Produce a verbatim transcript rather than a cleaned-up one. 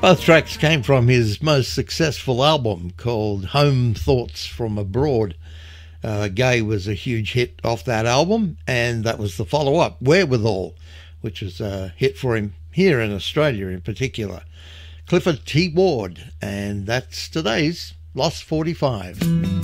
Both tracks came from his most successful album called Home Thoughts from Abroad. Uh, Gay was a huge hit off that album, and that was the follow-up, Wherewithal, which was a hit for him here in Australia in particular. Clifford T. Ward, and that's today's Lost forty-five.